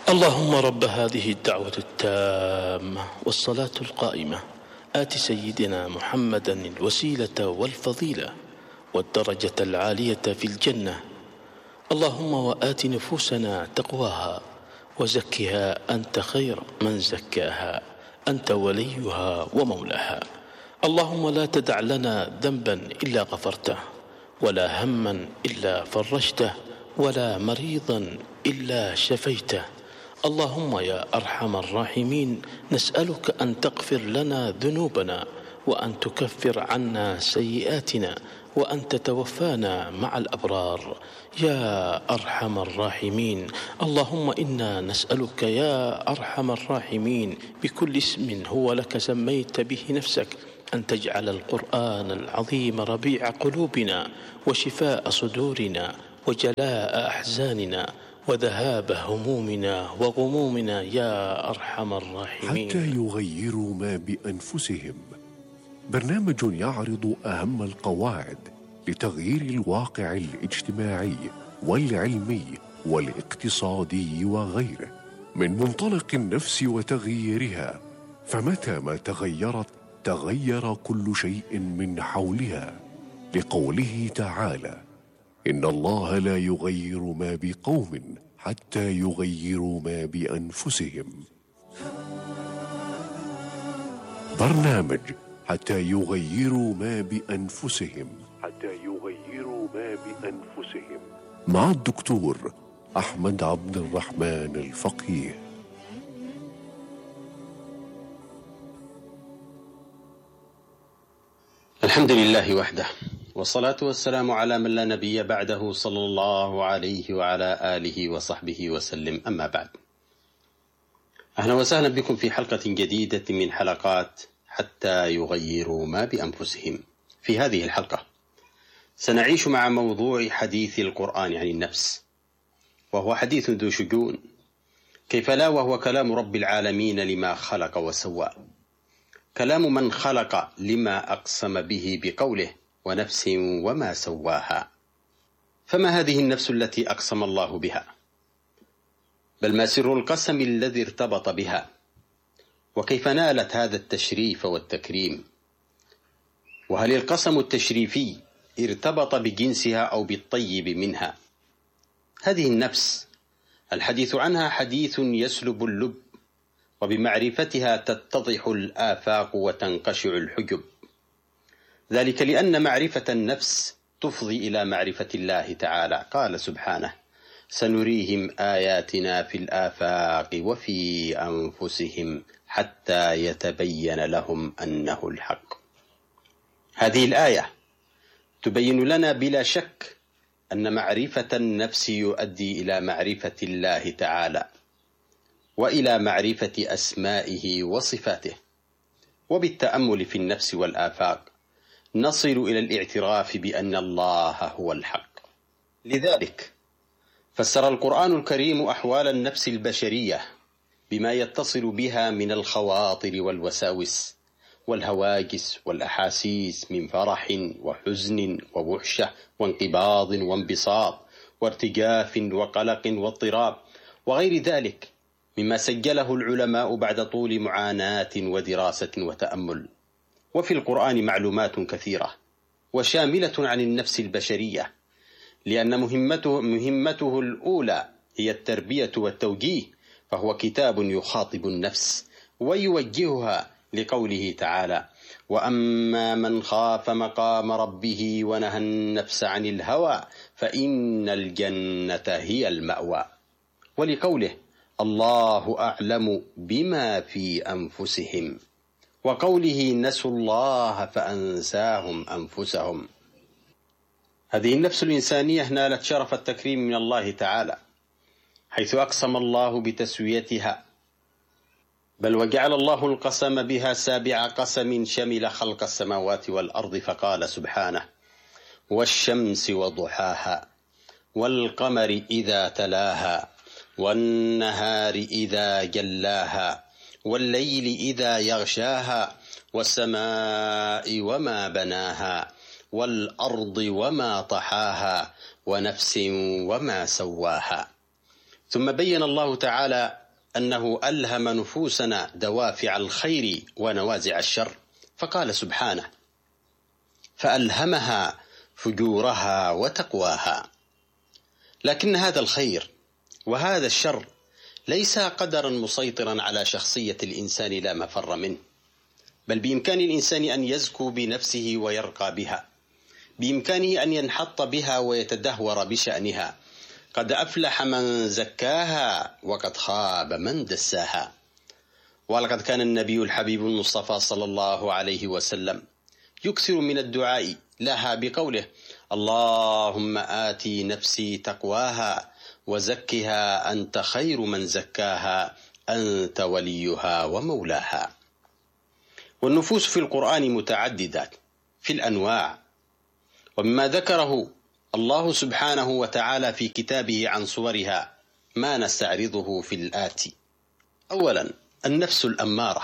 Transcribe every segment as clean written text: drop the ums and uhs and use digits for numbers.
اللهم رب هذه الدعوة التامة والصلاة القائمة آت سيدنا محمدا الوسيلة والفضيلة والدرجة العالية في الجنة. اللهم وآت نفوسنا تقواها وزكها أنت خير من زكاها، أنت وليها ومولاها. اللهم لا تدع لنا ذنبا إلا غفرته، ولا هما إلا فرجته، ولا مريضا إلا شفيته. اللهم يا أرحم الراحمين، نسألك أن تغفر لنا ذنوبنا، وأن تكفر عنا سيئاتنا، وأن تتوفانا مع الأبرار يا أرحم الراحمين. اللهم إنا نسألك يا أرحم الراحمين بكل اسم هو لك سميت به نفسك أن تجعل القرآن العظيم ربيع قلوبنا وشفاء صدورنا وجلاء أحزاننا وذهاب همومنا وغمومنا يا أرحم الراحمين. حتى يغيروا ما بأنفسهم، برنامج يعرض أهم القواعد لتغيير الواقع الاجتماعي والعلمي والاقتصادي وغيره من منطلق النفس وتغييرها، فمتى ما تغيرت تغير كل شيء من حولها، لقوله تعالى: إن الله لا يغير ما بقوم حتى يغيروا ما بأنفسهم. برنامج حتى يغيروا ما بأنفسهم، مع الدكتور أحمد عبد الرحمن الفقيه. الحمد لله وحده، والصلاة والسلام على من لا نبي بعده، صلى الله عليه وعلى آله وصحبه وسلم. أما بعد، أهلا وسهلا بكم في حلقة جديدة من حلقات حتى يغيروا ما بأنفسهم. في هذه الحلقة سنعيش مع موضوع حديث القرآن عن النفس، وهو حديث ذو شجون، كيف لا وهو كلام رب العالمين لما خلق وسوى، كلام من خلق لما أقسم به بقوله: ونفس وما سواها. فما هذه النفس التي أقسم الله بها؟ بل ما سر القسم الذي ارتبط بها؟ وكيف نالت هذا التشريف والتكريم؟ وهل القسم التشريفي ارتبط بجنسها أو بالطيب منها؟ هذه النفس الحديث عنها حديث يسلب اللب، وبمعرفتها تتضح الآفاق وتنقشع الحجب، ذلك لأن معرفة النفس تفضي إلى معرفة الله تعالى. قال سبحانه: سنريهم آياتنا في الآفاق وفي أنفسهم حتى يتبين لهم أنه الحق. هذه الآية تبين لنا بلا شك أن معرفة النفس يؤدي إلى معرفة الله تعالى، وإلى معرفة أسمائه وصفاته. وبالتأمل في النفس والآفاق نصل إلى الاعتراف بأن الله هو الحق. لذلك فسر القرآن الكريم أحوال النفس البشرية بما يتصل بها من الخواطر والوساوس والهواجس والأحاسيس من فرح وحزن ووحشة وانقباض وانبساط وارتجاف وقلق واضطراب وغير ذلك مما سجله العلماء بعد طول معاناة ودراسة وتأمل. وفي القرآن معلومات كثيرة وشاملة عن النفس البشرية، لأن مهمته الأولى هي التربية والتوجيه، فهو كتاب يخاطب النفس ويوجهها، لقوله تعالى: وأما من خاف مقام ربه ونهى النفس عن الهوى فإن الجنة هي المأوى، ولقوله: الله أعلم بما في أنفسهم، وقوله: نسوا الله فأنساهم أنفسهم. هذه النفس الإنسانية نالت شرف التكريم من الله تعالى، حيث أقسم الله بتسويتها، بل وجعل الله القسم بها سابع قسم شمل خلق السماوات والأرض، فقال سبحانه: والشمس وضحاها والقمر إذا تلاها والنهار إذا جلاها والليل إذا يغشاها والسماء وما بناها والأرض وما طحاها ونفس وما سواها. ثم بين الله تعالى أنه ألهم نفوسنا دوافع الخير ونوازع الشر، فقال سبحانه: فألهمها فجورها وتقواها. لكن هذا الخير وهذا الشر ليس قدرا مسيطرا على شخصية الإنسان لا مفر منه، بل بإمكان الإنسان أن يزكو بنفسه ويرقى بها، بإمكانه أن ينحط بها ويتدهور بشأنها. قد أفلح من زكاها وقد خاب من دساها. ولقد كان النبي الحبيب المصطفى صلى الله عليه وسلم يكثر من الدعاء لها بقوله: اللهم آتي نفسي تقواها وزكها أنت خير من زكاها أنت وليها ومولاها. والنفوس في القرآن متعددة في الأنواع، ومما ذكره الله سبحانه وتعالى في كتابه عن صورها ما نستعرضه في الآتي. أولا، النفس الأمارة،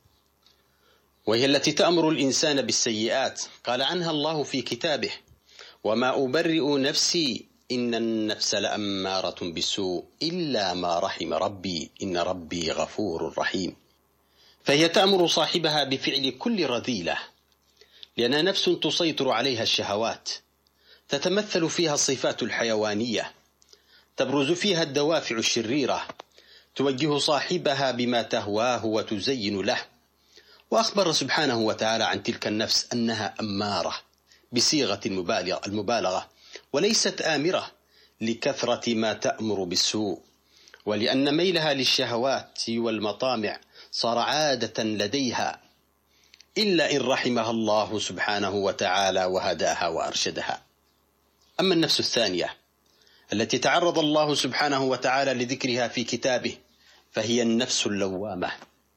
وهي التي تأمر الإنسان بالسيئات. قال عنها الله في كتابه: وما أبرئ نفسي إن النفس لأمارة بالسوء إلا ما رحم ربي إن ربي غفور رحيم. فهي تأمر صاحبها بفعل كل رذيلة، لأنها نفس تسيطر عليها الشهوات، تتمثل فيها الصفات الحيوانية، تبرز فيها الدوافع الشريرة، توجه صاحبها بما تهواه وتزين له. وأخبر سبحانه وتعالى عن تلك النفس أنها أمارة بصيغة المبالغة، وليست آمرة لكثرة ما تأمر بالسوء، ولأن ميلها للشهوات والمطامع صار عادة لديها، إلا إن رحمها الله سبحانه وتعالى وهداها وأرشدها. أما النفس الثانية التي تعرض الله سبحانه وتعالى لذكرها في كتابه فهي النفس اللوامة،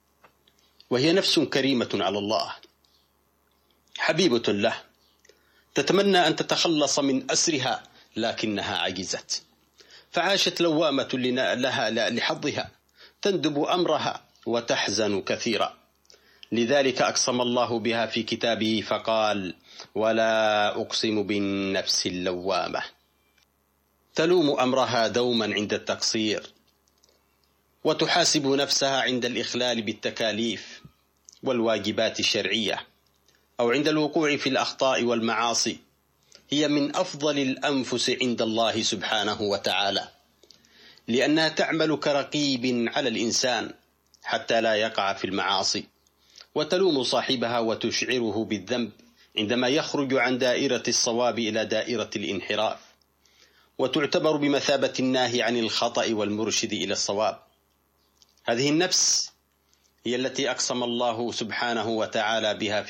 وهي نفس كريمة على الله حبيبة له، تتمنى أن تتخلص من أسرها لكنها عجزت، فعاشت لوامة لها لحظها، تندب أمرها وتحزن كثيرا. لذلك أقسم الله بها في كتابه فقال: ولا أقسم بالنفس اللوامة. تلوم أمرها دوما عند التقصير، وتحاسب نفسها عند الإخلال بالتكاليف والواجبات الشرعية، أو عند الوقوع في الأخطاء والمعاصي. هي من أفضل الأنفس عند الله سبحانه وتعالى، لأنها تعمل كرقيب على الإنسان حتى لا يقع في المعاصي، وتلوم صاحبها وتشعره بالذنب عندما يخرج عن دائرة الصواب إلى دائرة الانحراف، وتعتبر بمثابة الناهي عن الخطأ والمرشد إلى الصواب. هذه النفس هي التي أقسم الله سبحانه وتعالى بها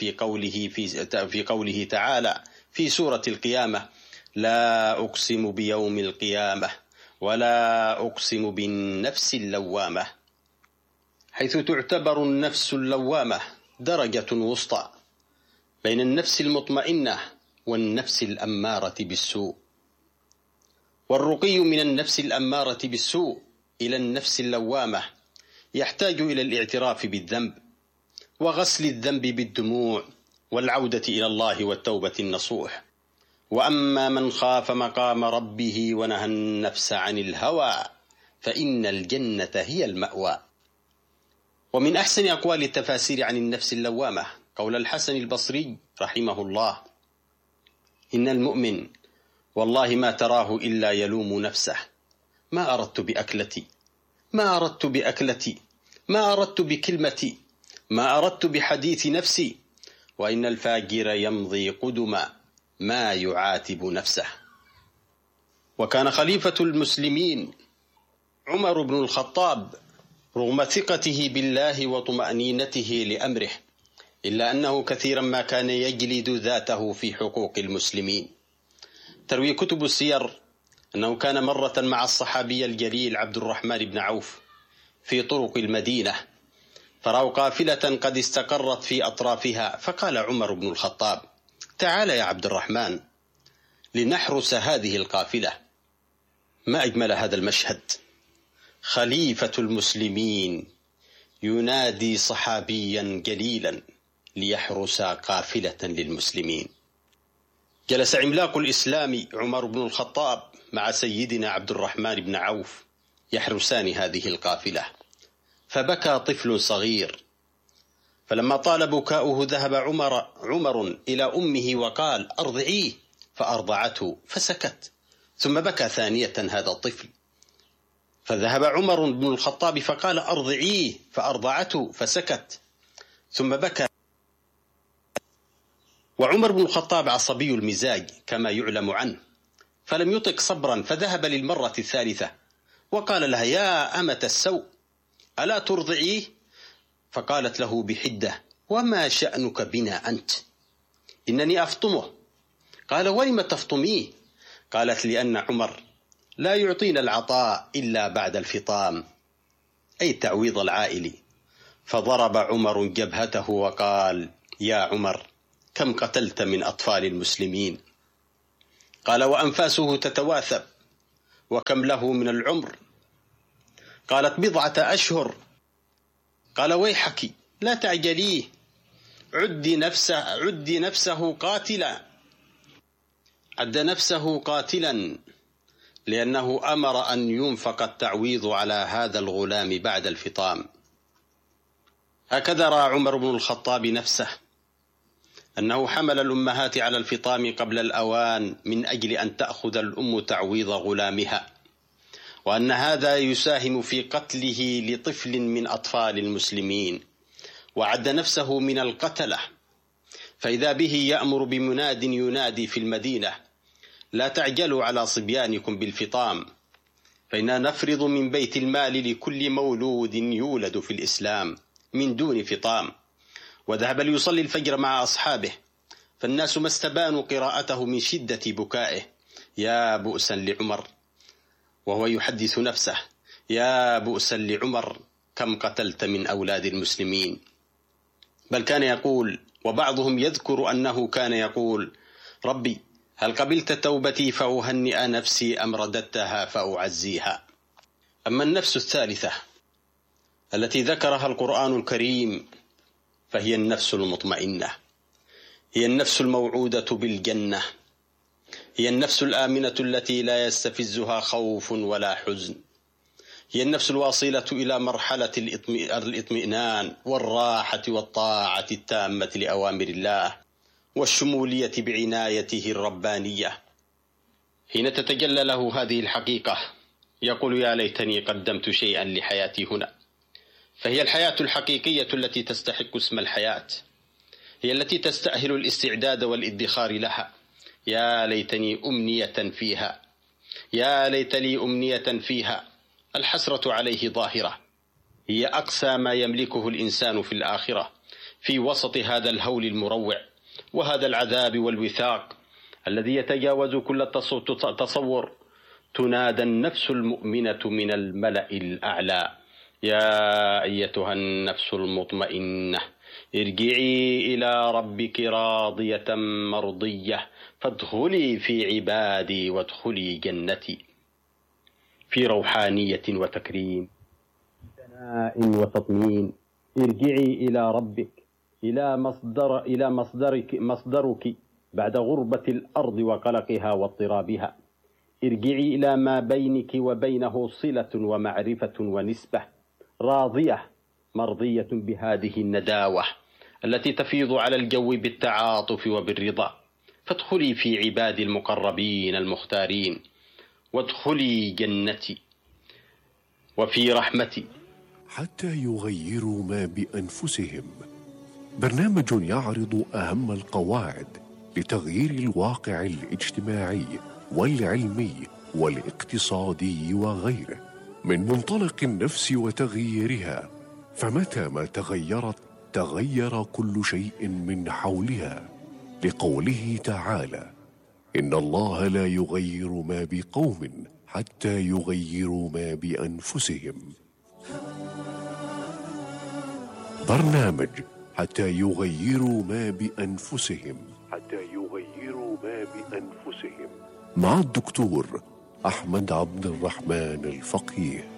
في قوله تعالى في سورة القيامة: لا أقسم بيوم القيامة ولا أقسم بالنفس اللوامة، حيث تعتبر النفس اللوامة درجة وسطى بين النفس المطمئنة والنفس الأمارة بالسوء. والرقي من النفس الأمارة بالسوء إلى النفس اللوامة يحتاج إلى الاعتراف بالذنب وغسل الذنب بالدموع والعودة إلى الله والتوبة النصوح. وأما من خاف مقام ربه ونهى النفس عن الهوى فإن الجنة هي المأوى. ومن أحسن أقوال التفاسير عن النفس اللوامة قول الحسن البصري رحمه الله: إن المؤمن والله ما تراه إلا يلوم نفسه، ما أردت بأكلتي، ما أردت بأكلتي، ما أردت بكلمتي، ما أردت بحديث نفسي، وإن الفاجر يمضي قدما ما يعاتب نفسه. وكان خليفة المسلمين عمر بن الخطاب رغم ثقته بالله وطمأنينته لأمره، إلا أنه كثيرا ما كان يجلد ذاته في حقوق المسلمين. تروي كتب السير أنه كان مرة مع الصحابي الجليل عبد الرحمن بن عوف في طرق المدينة، فرأوا قافلة قد استقرت في أطرافها، فقال عمر بن الخطاب: تعال يا عبد الرحمن لنحرس هذه القافلة. ما أجمل هذا المشهد، خليفة المسلمين ينادي صحابيا جليلا ليحرس قافلة للمسلمين. جلس عملاق الإسلام عمر بن الخطاب مع سيدنا عبد الرحمن بن عوف يحرسان هذه القافلة، فبكى طفل صغير، فلما طال بكاؤه ذهب عمر إلى أمه وقال: أرضعيه، فأرضعته فسكت، ثم بكى ثانية هذا الطفل، فذهب عمر بن الخطاب فقال: أرضعيه، فأرضعته فسكت، ثم بكى. وعمر بن الخطاب عصبي المزاج كما يعلم عنه، فلم يطق صبرا، فذهب للمرة الثالثة وقال لها: يا أمة السوء، ألا ترضعيه؟ فقالت له بحدة: وما شأنك بنا أنت؟ إنني أفطمه. قال: ولم تفطميه؟ قالت: لأن عمر لا يعطينا العطاء إلا بعد الفطام، أي التعويض العائلي. فضرب عمر جبهته وقال: يا عمر، كم قتلت من أطفال المسلمين؟ قال: وأنفاسه تتواثب، وكم له من العمر؟ قالت: 10 أشهر. قال: ويحك، لا تعجليه، عد نفسه قاتلا، لأنه أمر أن ينفق التعويض على هذا الغلام بعد الفطام. هكذا رأى عمر بن الخطاب نفسه، أنه حمل الأمهات على الفطام قبل الأوان من أجل أن تأخذ الأم تعويض غلامها، وأن هذا يساهم في قتله لطفل من أطفال المسلمين، وعد نفسه من القتلة. فإذا به يأمر بمناد ينادي في المدينة: لا تعجلوا على صبيانكم بالفطام، فإننا نفرض من بيت المال لكل مولود يولد في الإسلام من دون فطام. وذهب ليصلي الفجر مع أصحابه، فالناس ما استبانوا قراءته من شدة بكائه. يا بؤسا لعمر، وهو يحدث نفسه: يا بؤسا لعمر، كم قتلت من أولاد المسلمين. بل كان يقول، وبعضهم يذكر أنه كان يقول: ربي، هل قبلت توبتي فأهنئ نفسي أم رددتها فأعزيها؟ أما النفس الثالثة التي ذكرها القرآن الكريم فهي النفس المطمئنة، هي النفس الموعودة بالجنة، هي النفس الآمنة التي لا يستفزها خوف ولا حزن، هي النفس الواصلة إلى مرحلة الاطمئنان والراحة والطاعة التامة لأوامر الله والشمولية بعنايته الربانية. حين تتجلى له هذه الحقيقة يقول: يا ليتني قدمت شيئا لحياتي هنا. فهي الحياة الحقيقية التي تستحق اسم الحياة، هي التي تستأهل الاستعداد والادخار لها. يا ليتني أمنية فيها، يا ليت لي أمنية فيها. الحسرة عليه ظاهرة، هي أقسى ما يملكه الإنسان في الآخرة، في وسط هذا الهول المروع وهذا العذاب والوثاق الذي يتجاوز كل تصور. تنادى النفس المؤمنة من الملأ الأعلى: يا أيتها النفس المطمئنة، ارجعي إلى ربك راضية مرضية، فادخلي في عبادي وادخلي جنتي. في روحانية وتكريم، ثناء وتطمين. ارجعي إلى ربك، إلى مصدرك بعد غربة الأرض وقلقها واضطرابها. ارجعي إلى ما بينك وبينه صلة ومعرفة ونسبة، راضية مرضية بهذه النداوة التي تفيض على الجو بالتعاطف وبالرضا. فادخلي في عبادي المقربين المختارين، وادخلي جنتي وفي رحمتي. حتى يغيروا ما بأنفسهم، برنامج يعرض أهم القواعد لتغيير الواقع الاجتماعي والعلمي والاقتصادي وغيره من منطلق النفس وتغييرها. فمتى ما تغيرت تغير كل شيء من حولها، لقوله تعالى: إن الله لا يغير ما بقوم حتى يغيروا ما بأنفسهم. برنامج حتى يغيروا ما بأنفسهم، مع الدكتور أحمد عبد الرحمن الفقيه.